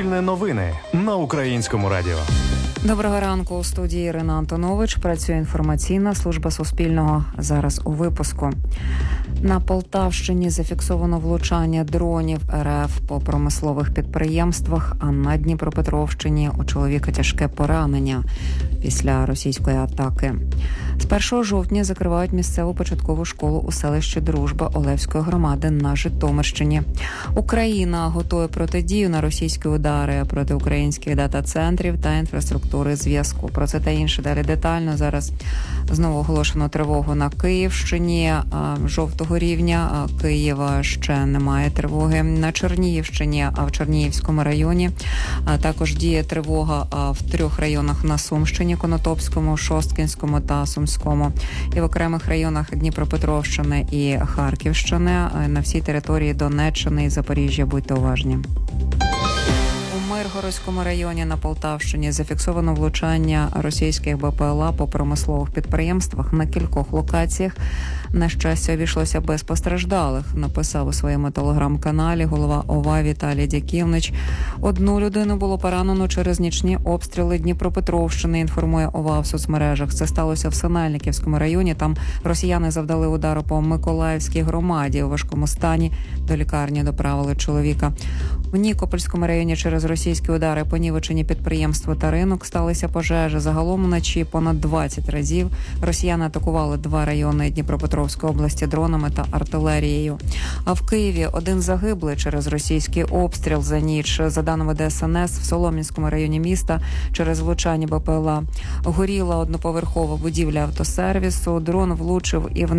Суспільне новини на Українському радіо. Доброго ранку. У студії Ірина Антонович. Працює інформаційна служба Суспільного. Зараз у випуску. На Полтавщині зафіксовано влучання дронів РФ по промислових підприємствах, а на Дніпропетровщині у чоловіка тяжке поранення після російської атаки. З 1 жовтня закривають місцеву початкову школу у селищі Дружба Олевської громади на Житомирщині. Україна готує протидію на російські удари проти українських дата-центрів та інфраструктури зв'язку. Про це та інше далі детально. Зараз знову оголошено тривогу на Київщині жовтого рівня. Києва ще немає тривоги. На Чернігівщині, а в Чернігівському районі також діє тривога в 3 районах на Сумщині: Конотопському, Шосткинському та Сумському. І в окремих районах Дніпропетровщини і Харківщини. На всій території Донеччини і Запоріжжя будьте уважні. У Миргородському районі на Полтавщині зафіксовано влучання російських БПЛА по промислових підприємствах на кількох локаціях. На щастя, обійшлося без постраждалих, написав у своєму телеграм-каналі голова ОВА Віталій Дяківнич. 1 людину було поранено через нічні обстріли Дніпропетровщини, інформує ОВА в соцмережах. Це сталося в Синельниківському районі. Там росіяни завдали удару по Миколаївській громаді. У важкому стані до лікарні доправили чоловіка. В Нікопольському районі через російські удари понівечені підприємства та ринок, сталися пожежі. Загалом вночі понад 20 разів росіяни атакували 2 райони Дніпропетровської області дронами та артилерією. А в Києві 1 загиблий через російський обстріл за ніч. За даними ДСНС, в Солом'янському районі міста через влучання БПЛА горіла одноповерхова будівля автосервісу. Дрон влучив і в